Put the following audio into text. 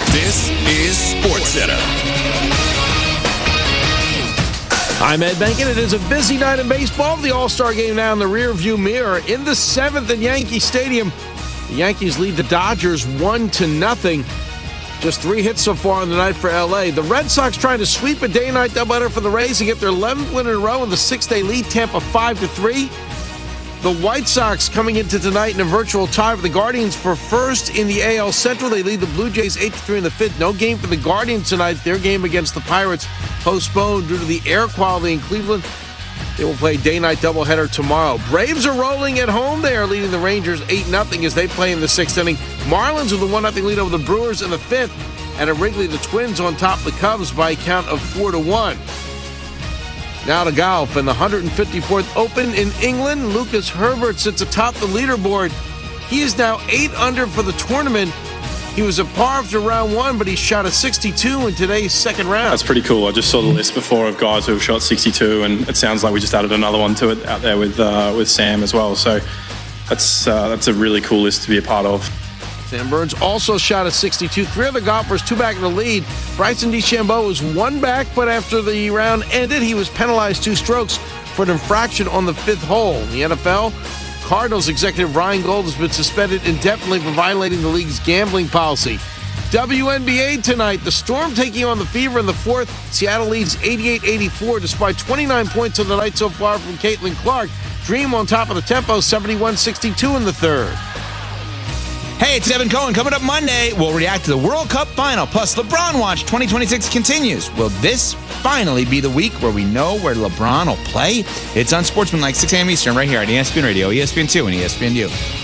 This is SportsCenter. I'm Ed Benkin. It is a busy night in baseball. The All-Star game now in the rearview mirror. In the 7th at Yankee Stadium, the Yankees lead the Dodgers 1-0. Just 3 hits so far on the night for L.A. The Red Sox trying to sweep a day-night doubleheader for the Rays and get their 11th win in a row in the 6-day lead, Tampa 5-3. The White Sox coming into tonight in a virtual tie with the Guardians for first in the AL Central. They lead the Blue Jays 8-3 in the 5th. No game for the Guardians tonight. Their game against the Pirates postponed due to the air quality in Cleveland. They will play day-night doubleheader tomorrow. Braves are rolling at home. They are leading the Rangers 8-0 as they play in the 6th inning. Marlins with a 1-0 lead over the Brewers in the 5th. And at Wrigley, the Twins on top of the Cubs by a count of 4-1. Now to golf. In the 154th Open in England, Lucas Herbert sits atop the leaderboard. He is now 8 under for the tournament. He was a par after round 1, but he shot a 62 in today's second round. That's pretty cool. I just saw the list before of guys who have shot 62, and it sounds like we just added another one to it out there with Sam as well. So that's a really cool list to be a part of. Sam Burns also shot a 62. 3 other golfers, 2 back in the lead. Bryson DeChambeau was 1 back, but after the round ended, he was penalized 2 strokes for an infraction on the 5th hole. In the NFL, Cardinals executive Ryan Gold has been suspended indefinitely for violating the league's gambling policy. WNBA tonight, the Storm taking on the Fever in the 4th. Seattle leads 88-84 despite 29 points on the night so far from Caitlin Clark. Dream on top of the tempo, 71-62 in the 3rd. Hey, it's Evan Cohen. Coming up Monday, we'll react to the World Cup final. Plus, LeBron Watch 2026 continues. Will this finally be the week where we know where LeBron will play? It's on Sportsman like 6 a.m. Eastern right here on ESPN Radio, ESPN2, and ESPNU.